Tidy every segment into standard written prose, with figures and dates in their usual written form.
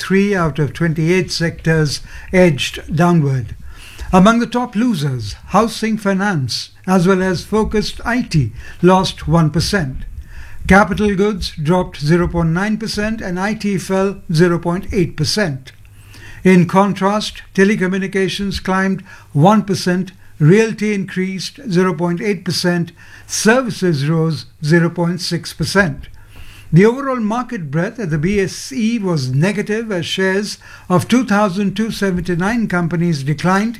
23 out of 28 sectors edged downward. Among the top losers, housing finance as well as focused IT lost 1%. Capital goods dropped 0.9% and IT fell 0.8%. In contrast, telecommunications climbed 1%, realty increased 0.8%, services rose 0.6%. The overall market breadth at the BSE was negative as shares of 2,279 companies declined,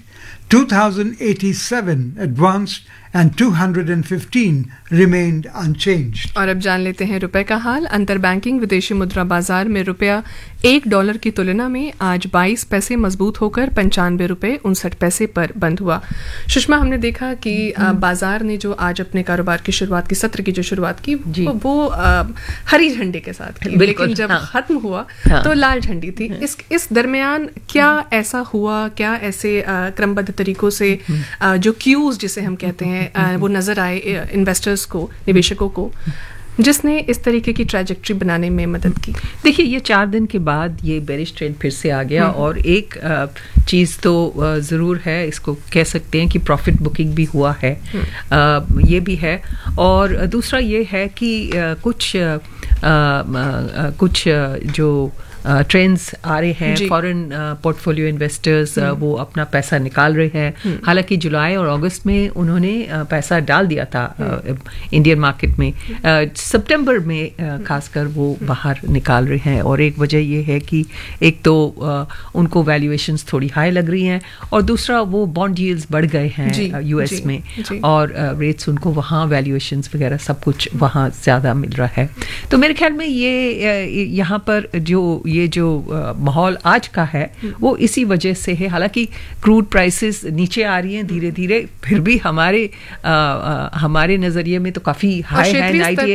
2,087 advanced and 215 remained unchanged. और अब जान लेते हैं रुपए का हाल. अंतर banking विदेशी मुद्रा बाजार में रुपया $1 की तुलना में आज 22 पैसे मजबूत होकर 95 रुपए 59 पैसे पर बंद हुआ. सुषमा, हमने देखा कि बाजार ने जो आज अपने कारोबार की शुरुआत की, सत्र की जो शुरुआत की, वो हरी झंडे के साथ की, लेकिन जब खत्म हुआ तो लाल झंडी थी. इस दरमियान क्या ऐसा हुआ, क्या ऐसे क्रमबद्ध तरीकों से जो क्यूज जिसे हम कहते हैं वो नजर आए इन्वेस्टर्स को, निवेशकों को, जिसने इस तरीके की ट्रैजेक्टरी बनाने में मदद की? देखिए, ये 4 दिन के बाद ये बेरिश ट्रेंड फिर से आ गया और एक चीज़ तो ज़रूर है, इसको कह सकते हैं कि प्रॉफिट बुकिंग भी हुआ है, ये भी है. और दूसरा ये है कि कुछ जो ट्रेंड्स आ रहे हैं, फॉरेन पोर्टफोलियो इन्वेस्टर्स वो अपना पैसा निकाल रहे हैं. हालांकि जुलाई और अगस्त में उन्होंने पैसा डाल दिया था इंडियन मार्केट में, सितंबर में खासकर वो बाहर निकाल रहे हैं. और एक वजह ये है कि एक तो उनको वैल्यूएशंस थोड़ी हाई लग रही हैं और दूसरा वो बॉन्ड यील्ड्स बढ़ गए हैं यूएस में और रेट्स उनको वहाँ वैल्यूएशंस वगैरह सब कुछ वहाँ ज़्यादा मिल रहा है. तो मेरे ख्याल में ये यहाँ पर ये जो माहौल आज का है वो इसी वजह से है. हालांकि क्रूड प्राइसेस नीचे आ रही हैं धीरे धीरे, फिर भी हमारे नजरिए में तो काफी हाई है,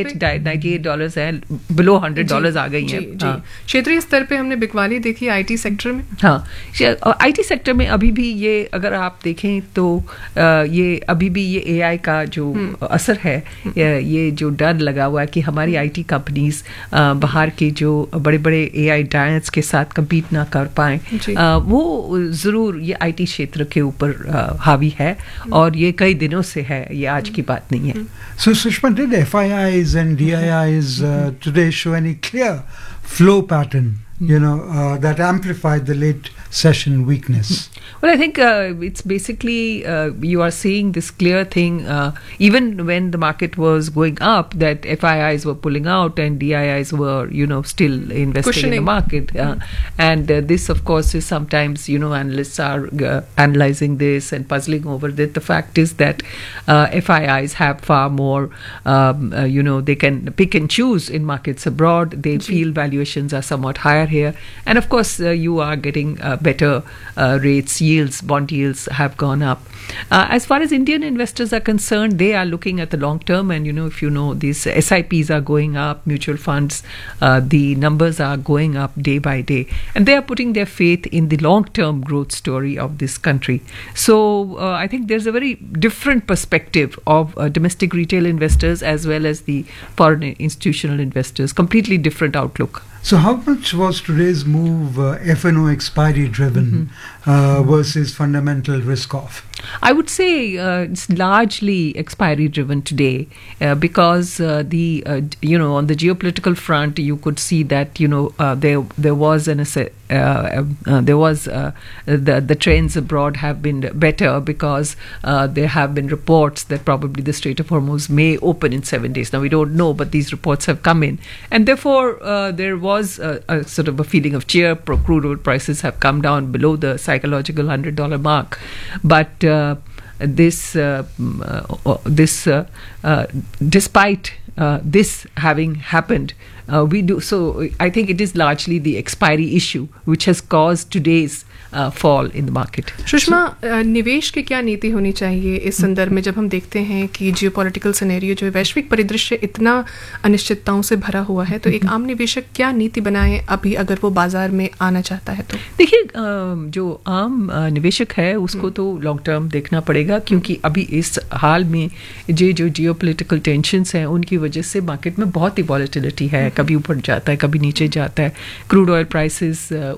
$98 है, बिलो $100 आ गई हैं. क्षेत्रीय स्तर पे हमने बिकवाली देखी आईटी सेक्टर में. हाँ, आईटी सेक्टर में अभी भी ये अगर आप देखें तो ये अभी भी ये एआई का जो असर है, ये जो डर लगा हुआ है कि हमारी आईटी कंपनीज बाहर के जो बड़े बड़े एआई जायंट्स के साथ कम्पीट ना कर पाएं, वो जरूर ये आईटी क्षेत्र के ऊपर हावी है और ये कई दिनों से है, ये आज की बात नहीं है. So Sushma, did FIIs and DIIs today show any clear flow pattern, that amplified the late session weakness? Well, I think it's basically you are seeing this clear thing even when the market was going up, that FIIs were pulling out and DIIs were still investing in the market, and this of course is sometimes analysts are analyzing this and puzzling over it. The fact is that FIIs have far more they can pick and choose in markets abroad. They feel valuations are somewhat higher here, and of course you are getting better rates, yields, bond yields have gone up. As far as Indian investors are concerned, they are looking at the long term, and if these SIPs are going up, mutual funds, the numbers are going up day by day, and they are putting their faith in the long term growth story of this country. So I think there's a very different perspective of domestic retail investors as well as the foreign institutional investors, completely different outlook. So how much was today's move F&O expiry driven versus fundamental risk off? I would say it's largely expiry driven today because on the geopolitical front you could see that there was the trends abroad have been better because there have been reports that probably the Strait of Hormuz may open in 7 days. Now we don't know, but these reports have come in, and therefore there was a sort of a feeling of cheer. Crude oil prices have come down below the psychological $100 mark, but despite this having happened, I think it is largely the expiry issue which has caused today's fall in the market. Sushma, निवेश की क्या नीति होनी चाहिए इस संदर्भ में, जब हम देखते हैं कि जियोपॉलिटिकल सिनेरियो जो वैश्विक परिदृश्य इतना अनिश्चितताओं से भरा हुआ है, तो एक आम निवेशक क्या नीति बनाए अभी अगर वो बाजार में आना चाहता है? तो देखिए, जो आम निवेशक है उसको तो लॉन्ग टर्म देखना पड़ेगा, क्योंकि अभी इस हाल में जो जियोपॉलिटिकल टेंशंस हैं उनकी वजह से मार्केट में बहुत ही वॉलेटिलिटी है, कभी ऊपर जाता है कभी नीचे जाता है. Crude oil prices